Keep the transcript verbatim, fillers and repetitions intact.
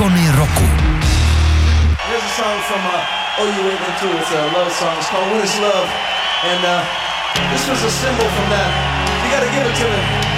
Ikony roku. Here's a song from uh, Oh You Wait Into. It's a love song. It's called When It's Love. And uh, this was a symbol from that. You gotta give it to me.